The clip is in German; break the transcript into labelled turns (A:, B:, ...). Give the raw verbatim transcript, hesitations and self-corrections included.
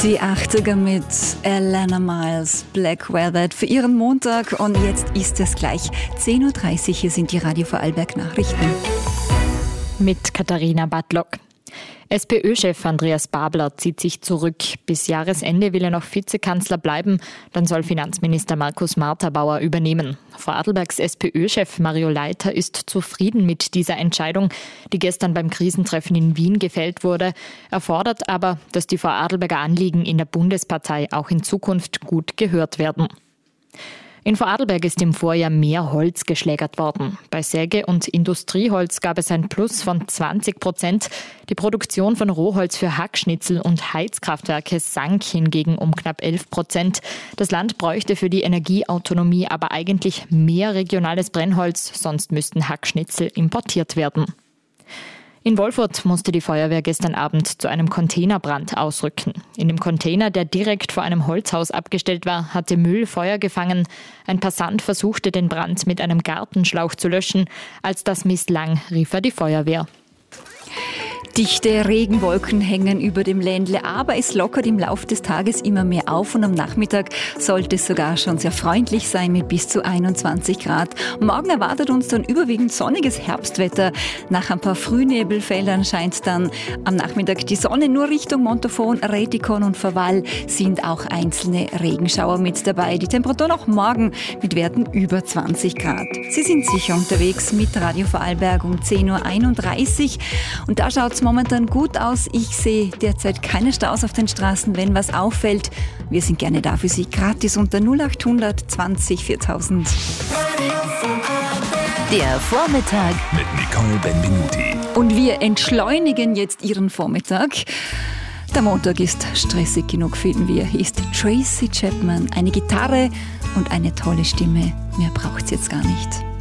A: Die achtziger mit Alana Miles, Black Velvet für ihren Montag. Und jetzt ist es gleich zehn Uhr dreißig. Hier sind die Radio Vorarlberg Nachrichten.
B: Mit Katharina Badlock. SPÖ-Chef Andreas Babler zieht sich zurück. Bis Jahresende will er noch Vizekanzler bleiben. Dann soll Finanzminister Markus Marthabauer übernehmen. Vorarlbergs SPÖ-Chef Mario Leiter ist zufrieden mit dieser Entscheidung, die gestern beim Krisentreffen in Wien gefällt wurde. Er fordert aber, dass die Vorarlberger Anliegen in der Bundespartei auch in Zukunft gut gehört werden. In Vorarlberg ist im Vorjahr mehr Holz geschlägert worden. Bei Säge- und Industrieholz gab es ein Plus von zwanzig Prozent. Die Produktion von Rohholz für Hackschnitzel und Heizkraftwerke sank hingegen um knapp elf Prozent. Das Land bräuchte für die Energieautonomie aber eigentlich mehr regionales Brennholz, sonst müssten Hackschnitzel importiert werden. In Wolfurt musste die Feuerwehr gestern Abend zu einem Containerbrand ausrücken. In dem Container, der direkt vor einem Holzhaus abgestellt war, hatte Müll Feuer gefangen. Ein Passant versuchte, den Brand mit einem Gartenschlauch zu löschen. Als das misslang, rief er die Feuerwehr.
A: Dichte Regenwolken hängen über dem Ländle, aber es lockert im Laufe des Tages immer mehr auf und am Nachmittag sollte es sogar schon sehr freundlich sein mit bis zu einundzwanzig Grad. Morgen erwartet uns dann überwiegend sonniges Herbstwetter. Nach ein paar Frühnebelfeldern scheint dann am Nachmittag die Sonne. Nur Richtung Montafon, Rätikon und Verwall sind auch einzelne Regenschauer mit dabei. Die Temperatur noch morgen mit Werten über zwanzig Grad. Sie sind sicher unterwegs mit Radio Vorarlberg um zehn Uhr einunddreißig und da schaut es momentan gut aus. Ich sehe derzeit keine Staus auf den Straßen, wenn was auffällt. Wir sind gerne da für Sie, gratis unter null acht hundert zwanzig viertausend.
C: Der Vormittag
D: mit Nicole Benvenuti.
A: Und wir entschleunigen jetzt Ihren Vormittag. Der Montag ist stressig genug, finden wir. Hier ist Tracy Chapman, eine Gitarre und eine tolle Stimme. Mehr braucht's jetzt gar nicht.